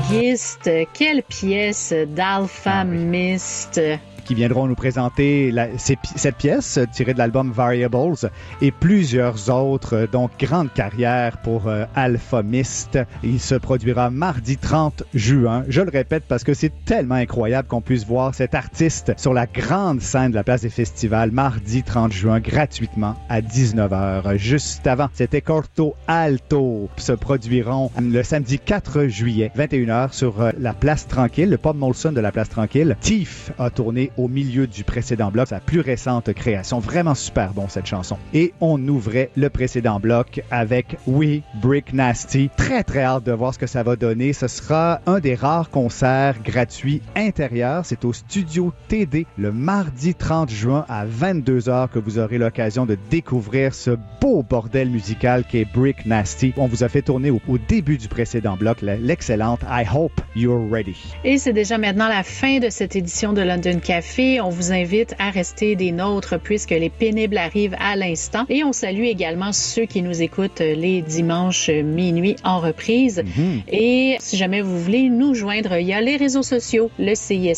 August, quelle pièce d'Alpha Mist! Qui viendront nous présenter cette pièce tirée de l'album Variables et plusieurs autres, donc grande carrière pour Alpha Mist. Il se produira mardi 30 juin. Je le répète parce que c'est tellement incroyable qu'on puisse voir cet artiste sur la grande scène de la place des festivals mardi 30 juin gratuitement à 19h. Juste avant, c'était Corto Alto se produiront le samedi 4 juillet 21h sur la place Tranquille, le pub Molson de la place Tranquille. Thief a tourné au milieu du précédent bloc, sa plus récente création. Vraiment super bon, cette chanson. Et on ouvrait le précédent bloc avec We Brick Nasty. Très, très hâte de voir ce que ça va donner. Ce sera un des rares concerts gratuits intérieurs. C'est au Studio TD le mardi 30 juin à 22h que vous aurez l'occasion de découvrir ce beau bordel musical qu'est Brick Nasty. On vous a fait tourner au début du précédent bloc l'excellente I Hope You're Ready. Et c'est déjà maintenant la fin de cette édition de London Café. On vous invite à rester des nôtres puisque les pénibles arrivent à l'instant. Et on salue également ceux qui nous écoutent les dimanches minuit en reprise. Et si jamais vous voulez nous joindre, il y a les réseaux sociaux, le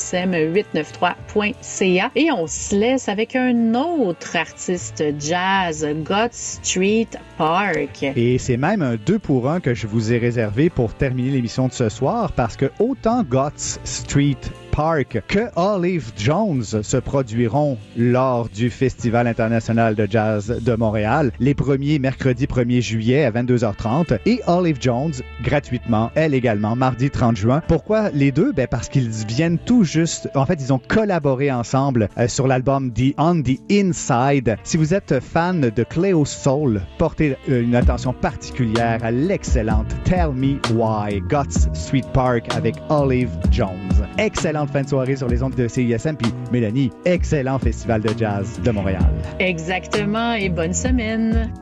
CISM893.ca. Et on se laisse avec un autre artiste jazz, God Street Park. Et c'est même un 2 pour 1 que je vous ai réservé pour terminer l'émission de ce soir parce que autant God Street Park que Olive Jones se produiront lors du Festival international de jazz de Montréal les premiers mercredi 1er juillet à 22h30 et Olive Jones gratuitement, elle également, mardi 30 juin. Pourquoi les deux? Parce qu'ils viennent tout juste, en fait, ils ont collaboré ensemble sur l'album On the Inside. Si vous êtes fan de Cleo Soul, portez une attention particulière à l'excellente Tell Me Why, Guts Street Park avec Olive Jones. Excellente fin de soirée sur les ondes de CISM. Puis Mélanie, excellent festival de jazz de Montréal. Exactement, et bonne semaine.